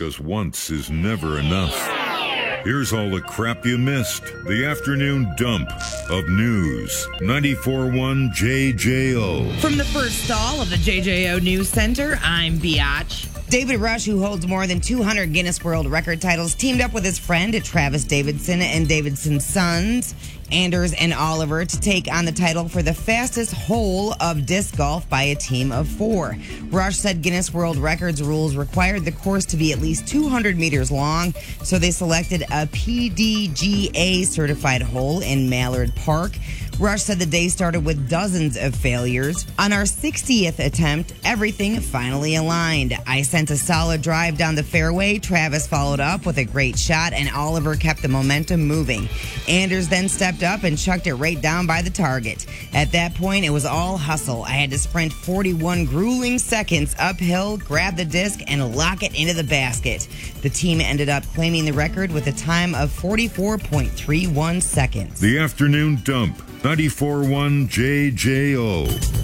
because once is never enough. Here's all the crap you missed. The afternoon dump of news. 94.1 JJO. From the first stall of the JJO News Center, I'm Biatch. David Rush, who holds more than 200 Guinness World Record titles, teamed up with his friend Travis Davidson and Davidson's sons, Anders and Oliver, to take on the title for the fastest hole of disc golf by a team of 4. Rush said Guinness World Records rules required the course to be at least 200 meters long, so they selected a PDGA certified hole in Mallard Park. Rush said the day started with dozens of failures. On our 60th attempt, everything finally aligned. I sent a solid drive down the fairway. Travis followed up with a great shot, and Oliver kept the momentum moving. Anders then stepped up and chucked it right down by the target. At that point, it was all hustle. I had to sprint 41 grueling seconds uphill, grab the disc, and lock it into the basket. The team ended up claiming the record with a time of 44.31 seconds. The afternoon dump. 94.1 JJO.